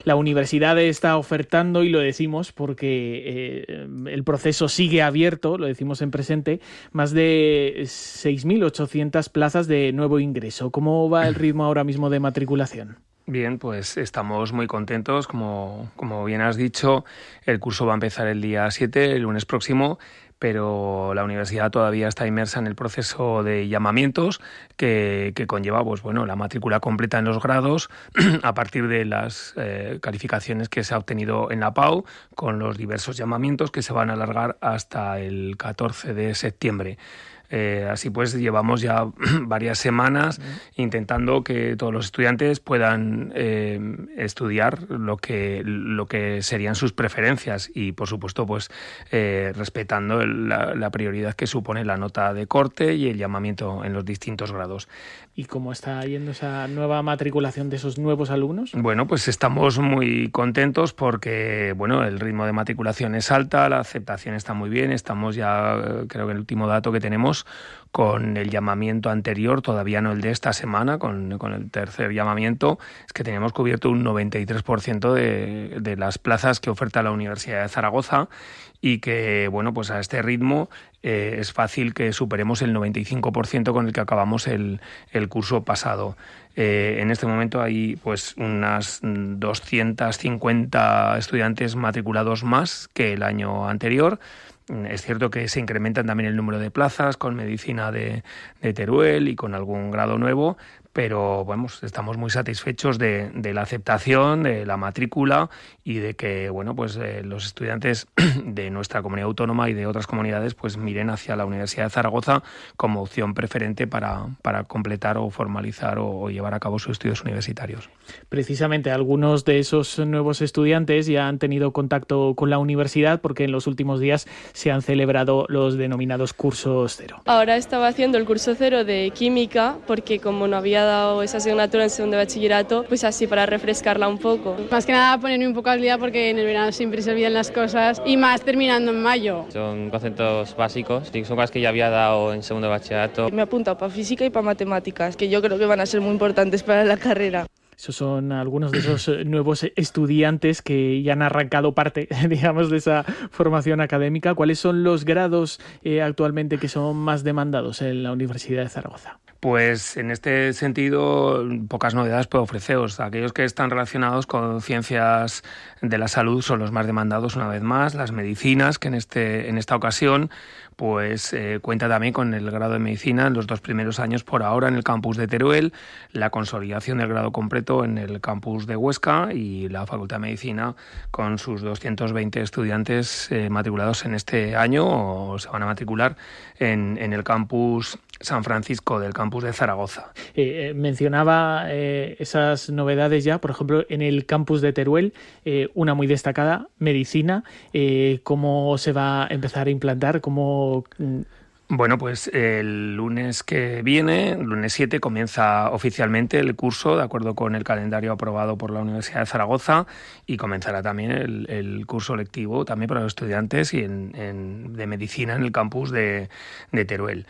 La universidad está ofertando, y lo decimos porque el proceso sigue abierto, lo decimos en presente, más de 6.800 plazas de nuevo ingreso. ¿Cómo va el ritmo ahora mismo de matriculación? Bien, pues estamos muy contentos. Como bien has dicho, el curso va a empezar el día 7, el lunes próximo, pero la universidad todavía está inmersa en el proceso de llamamientos que conlleva la matrícula completa en los grados a partir de las calificaciones que se ha obtenido en la PAU, con los diversos llamamientos que se van a alargar hasta el 14 de septiembre. Así pues, llevamos ya varias semanas intentando que todos los estudiantes puedan estudiar lo que serían sus preferencias y, por supuesto, pues respetando la prioridad que supone la nota de corte y el llamamiento en los distintos grados. ¿Y cómo está yendo esa nueva matriculación de esos nuevos alumnos? Bueno, pues estamos muy contentos porque el ritmo de matriculación es alta, la aceptación está muy bien. Estamos ya, creo que el último dato que tenemos, con el llamamiento anterior, todavía no el de esta semana, con el tercer llamamiento, es que teníamos cubierto un 93% de las plazas que oferta la Universidad de Zaragoza, y que, pues a este ritmo es fácil que superemos el 95% con el que acabamos el curso pasado. En este momento hay pues unas 250 estudiantes matriculados más que el año anterior. Es cierto que se incrementan también el número de plazas con medicina de Teruel y con algún grado nuevo, pero estamos muy satisfechos de la aceptación, de la matrícula y de que los estudiantes de nuestra comunidad autónoma y de otras comunidades pues miren hacia la Universidad de Zaragoza como opción preferente para completar o formalizar o llevar a cabo sus estudios universitarios. Precisamente algunos de esos nuevos estudiantes ya han tenido contacto con la universidad porque en los últimos días se han celebrado los denominados cursos cero. Ahora estaba haciendo el curso cero de química porque como no había dado esa asignatura en segundo de bachillerato, pues así para refrescarla un poco. Más que nada ponerme un poco al día porque en el verano siempre se olvidan las cosas y más terminando en mayo. Son conceptos básicos, son cosas que ya había dado en segundo de bachillerato. Me he apuntado para física y para matemáticas, que yo creo que van a ser muy importantes para la carrera. Esos son algunos de esos nuevos estudiantes que ya han arrancado parte, digamos, de esa formación académica. ¿Cuáles son los grados actualmente que son más demandados en la Universidad de Zaragoza? Pues en este sentido, pocas novedades puedo ofreceros. Aquellos que están relacionados con ciencias de la salud son los más demandados una vez más. Las medicinas, que en esta ocasión pues cuenta también con el grado de medicina en los 2 primeros años por ahora en el campus de Teruel, la consolidación del grado completo en el campus de Huesca y la Facultad de Medicina con sus 220 estudiantes matriculados en este año o se van a matricular en el campus San Francisco del campus de Zaragoza. Mencionaba esas novedades ya, por ejemplo, en el campus de Teruel, una muy destacada, medicina. ¿Cómo se va a empezar a implantar? Bueno, pues el lunes que viene, el lunes 7, comienza oficialmente el curso, de acuerdo con el calendario aprobado por la Universidad de Zaragoza, y comenzará también el curso lectivo también para los estudiantes y de medicina en el campus de Teruel.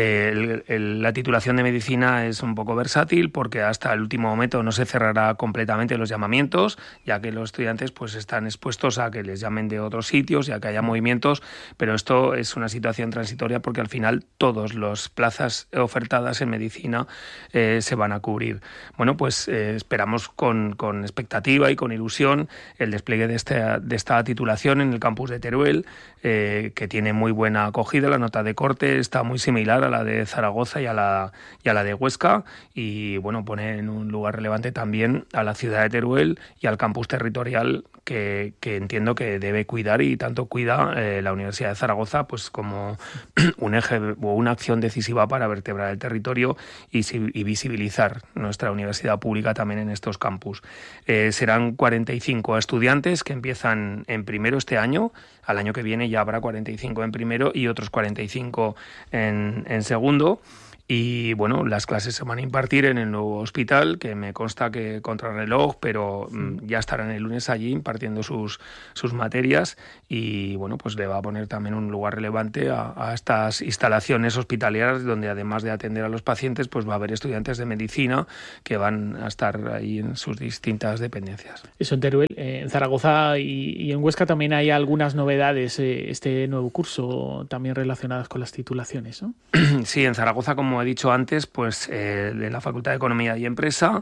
La titulación de medicina es un poco versátil porque hasta el último momento no se cerrará completamente los llamamientos, ya que los estudiantes pues están expuestos a que les llamen de otros sitios y a que haya movimientos, pero esto es una situación transitoria porque al final todas las plazas ofertadas en medicina se van a cubrir. Esperamos con expectativa y con ilusión el despliegue de esta titulación en el campus de Teruel, que tiene muy buena acogida. La nota de corte está muy similar a la de Zaragoza y a la de Huesca y pone en un lugar relevante también a la ciudad de Teruel y al campus territorial que entiendo que debe cuidar y tanto cuida la Universidad de Zaragoza pues como un eje o una acción decisiva para vertebrar el territorio y visibilizar nuestra universidad pública también en estos campus. Serán 45 estudiantes que empiezan en primero este año. Al año que viene ya habrá 45 en primero y otros 45 en segundo. Y bueno, las clases se van a impartir en el nuevo hospital, que me consta que contrarreloj, pero ya estarán el lunes allí impartiendo sus materias, y bueno, pues le va a poner también un lugar relevante a estas instalaciones hospitalarias, donde además de atender a los pacientes, pues va a haber estudiantes de medicina que van a estar ahí en sus distintas dependencias. Eso en Teruel. En Zaragoza y en Huesca también hay algunas novedades este nuevo curso, también relacionadas con las titulaciones, ¿no? Sí, en Zaragoza, como he dicho antes, pues en la Facultad de Economía y Empresa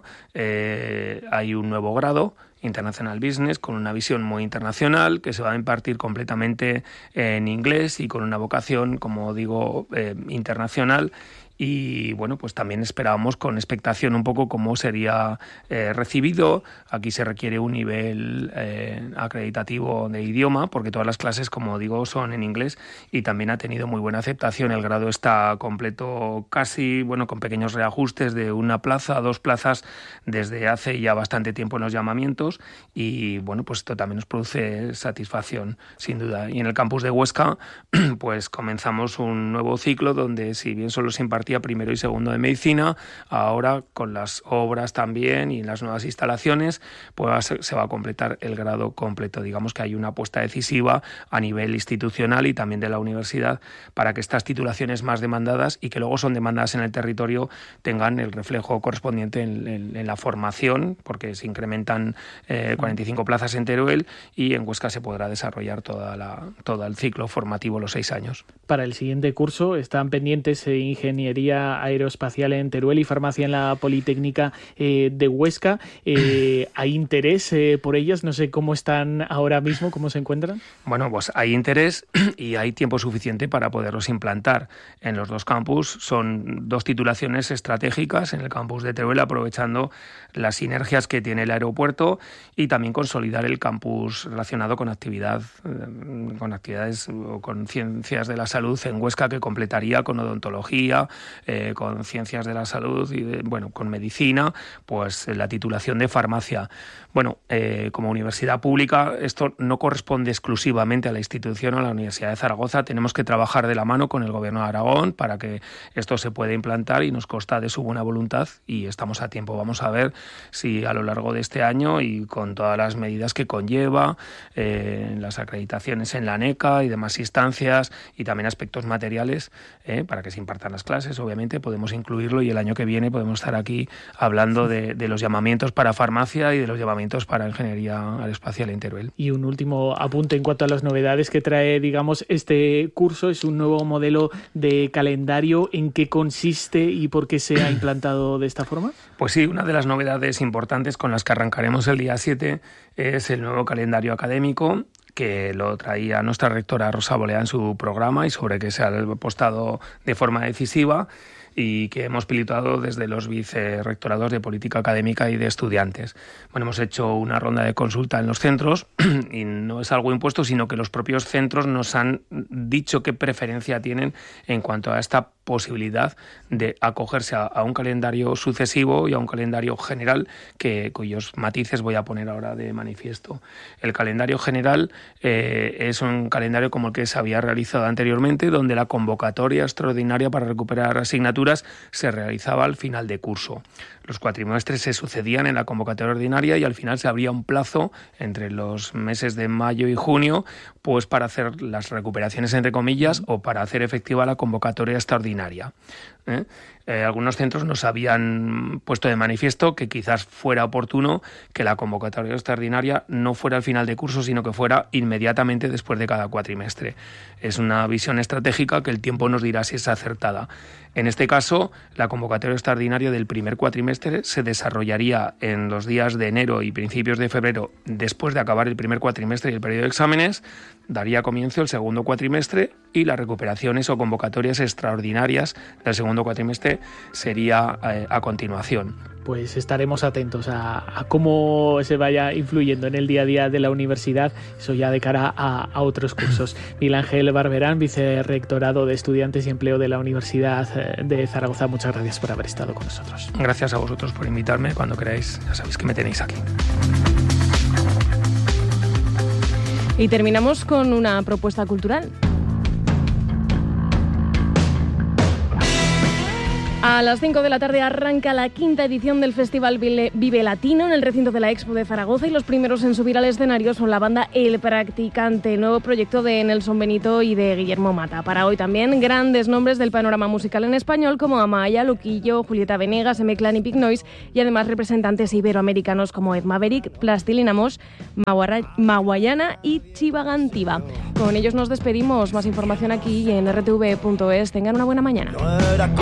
hay un nuevo grado, International Business, con una visión muy internacional, que se va a impartir completamente en inglés y con una vocación, como digo, internacional. Y bueno, pues también esperábamos con expectación un poco cómo sería recibido. Aquí se requiere un nivel acreditativo de idioma, porque todas las clases, como digo, son en inglés, y también ha tenido muy buena aceptación. El grado está completo casi, bueno, con pequeños reajustes de 1 plaza a 2 plazas desde hace ya bastante tiempo en los llamamientos, y bueno, pues esto también nos produce satisfacción, sin duda. Y en el campus de Huesca, pues comenzamos un nuevo ciclo donde, si bien solo se impartía primero y segundo de medicina, ahora con las obras también y las nuevas instalaciones, pues se va a completar el grado completo. Digamos que hay una apuesta decisiva a nivel institucional y también de la universidad para que estas titulaciones más demandadas, y que luego son demandadas en el territorio, tengan el reflejo correspondiente en la formación, porque se incrementan 45 plazas en Teruel, y en Huesca se podrá desarrollar todo el ciclo formativo, los 6 años. Para el siguiente curso están pendientes ingeniería aeroespacial en Teruel y farmacia en la Politécnica de Huesca. ¿Hay interés por ellas? No sé cómo están ahora mismo, cómo se encuentran. Bueno, pues hay interés y hay tiempo suficiente para poderlos implantar en los dos campus. Son 2 titulaciones estratégicas en el campus de Teruel, aprovechando las sinergias que tiene el aeropuerto, y también consolidar el campus relacionado con actividades o con ciencias de la salud en Huesca, que completaría con odontología, con ciencias de la salud y con medicina, pues la titulación de farmacia. Bueno, como universidad pública, esto no corresponde exclusivamente a la institución o a la Universidad de Zaragoza. Tenemos que trabajar de la mano con el Gobierno de Aragón para que esto se pueda implantar, y nos consta de su buena voluntad, y estamos a tiempo. Vamos a ver si a lo largo de este año, y con todas las medidas que conlleva, las acreditaciones en la ANECA y demás instancias, y también aspectos materiales para que se impartan las clases, obviamente podemos incluirlo, y el año que viene podemos estar aquí hablando de los llamamientos para farmacia y de los llamamientos para ingeniería aeroespacial en Teruel. Y un último apunte en cuanto a las novedades que trae, digamos, este curso. Es un nuevo modelo de calendario. ¿En qué consiste y por qué se ha implantado de esta forma? Pues sí, una de las novedades importantes con las que arrancaremos el día 7 es el nuevo calendario académico, que lo traía nuestra rectora Rosa Bolea en su programa, y sobre que se ha apostado de forma decisiva, y que hemos pilotado desde los vicerrectorados de política académica y de estudiantes. Bueno, hemos hecho una ronda de consulta en los centros, y no es algo impuesto, sino que los propios centros nos han dicho qué preferencia tienen en cuanto a esta posibilidad de acogerse a un calendario sucesivo y a un calendario general, cuyos matices voy a poner ahora de manifiesto. El calendario general es un calendario como el que se había realizado anteriormente, donde la convocatoria extraordinaria para recuperar asignaturas se realizaba al final de curso. Los cuatrimestres se sucedían en la convocatoria ordinaria, y al final se abría un plazo entre los meses de mayo y junio, pues para hacer las recuperaciones, entre comillas, o para hacer efectiva la convocatoria extraordinaria. Algunos centros nos habían puesto de manifiesto que quizás fuera oportuno que la convocatoria extraordinaria no fuera al final de curso, sino que fuera inmediatamente después de cada cuatrimestre. Es una visión estratégica que el tiempo nos dirá si es acertada. En este caso, la convocatoria extraordinaria del primer cuatrimestre se desarrollaría en los días de enero y principios de febrero, después de acabar el primer cuatrimestre y el periodo de exámenes. Daría comienzo el segundo cuatrimestre, y las recuperaciones o convocatorias extraordinarias del segundo cuatrimestre sería a continuación. Pues estaremos atentos a cómo se vaya influyendo en el día a día de la universidad, eso ya de cara a otros cursos. Miguel Ángel Barberán, vicerrectorado de Estudiantes y Empleo de la Universidad de Zaragoza, muchas gracias por haber estado con nosotros. Gracias a vosotros por invitarme. Cuando queráis, ya sabéis que me tenéis aquí. Y terminamos con una propuesta cultural. A las 5 de la tarde arranca la 5ª edición del Festival Vive Latino en el recinto de la Expo de Zaragoza y los primeros en subir al escenario son la banda El Practicante, el nuevo proyecto de Nelson Benito y de Guillermo Mata. Para hoy también grandes nombres del panorama musical en español como Amaya, Luquillo, Julieta Venegas, M-Clan y Big Noise y además representantes iberoamericanos como Ed Maverick, Plastilina Mosh, Maguayana y Chivagantiva. Con ellos nos despedimos. Más información aquí en rtv.es. Tengan una buena mañana.